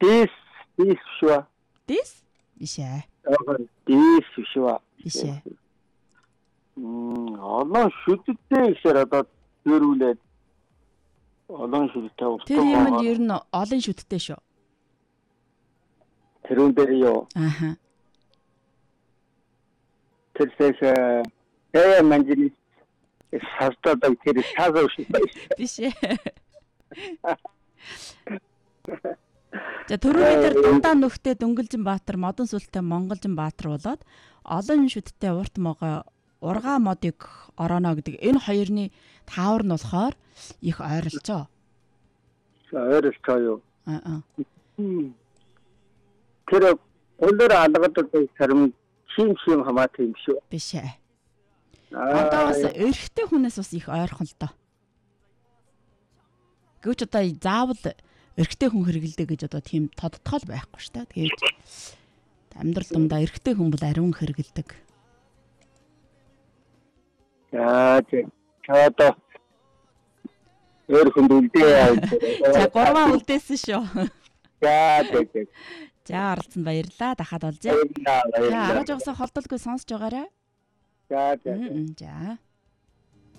Дэс шүү. Дэс? Биш ээ. Дэс шүү. Биш ээ. Олон шүдтэй гэхээр одоо зөрүүлээд олон шүдтэй устгах. Тэр юм нь ер нь олон шүдтэй шүү. Тэрүүн дээр юу? Ааха. Тэр манжини шаалтаад тэр шаазаа шүү. Биш ээ. За түрүүний дээр дундаа нүхтэй Дөнгөлжин Баатар, Модон сүлтэй Монголжин Баатар болоод олон шүдтэй урт могой ургаа модыг орооно гэдэг энэ хоёрны таавар нь болохоор их ойролцоо. Ойролцоо юу? Тэр өндөр алгадаг сарм шим хамаатай юм шүү. Биш ээ. Одоо бас эрэгтэй хүнээс бас их ойрхон л доо. Гэвч одоо заавал эрэгтэй хүн хэрэгэлдэг гэж одоо тийм тодтгоол байхгүй шүү дээ. Тэгээд амьдрал дундаа эрэгтэй хүн бол ариун хэрэгэлдэг. Тийм. Одоо өөр хүнд үлдээ. За 3 үлдээсэн шүү. Тийм. За оролцсонд баярлалаа. Дахиад олзъя. За арга жагсаа холдолгүй сонсож байгаарай. За. За.